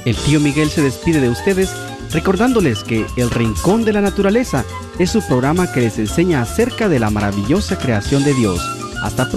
El tío Miguel se despide de ustedes recordándoles que El Rincón de la Naturaleza es su programa que les enseña acerca de la maravillosa creación de Dios. Hasta pronto.